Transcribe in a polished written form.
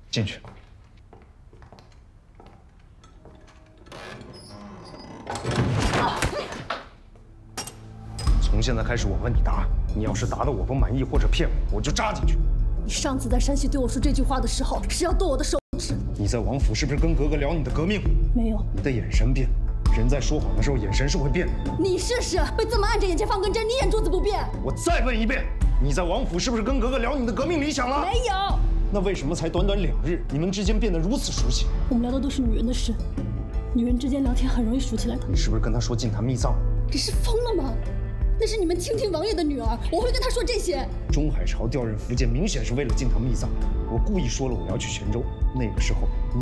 进去。从现在开始，我问你答，你要是答得我不满意或者骗我，我就扎进去。 你上次在山西对我说这句话的时候，是要剁我的手指。 你在王府是不是跟格格聊你的革命？ 没有。 你的眼神变，人在说谎的时候眼神是会变的。 你试试，被这么按着眼前放根针，你眼珠子不变？ 我再问一遍，你在王府是不是跟格格聊你的革命理想了？ 没有。 那为什么才短短2日，你们之间变得如此熟悉？ 我们聊的都是女人的事，女人之间聊天很容易熟起来的。 你是不是跟她说禁谈密葬？ 这是疯了吗？那是你们清廷王爷的女儿，我会跟她说这些？ 中海潮调任福建，明显是为了禁唐密葬。我故意说了我要去泉州，那个时候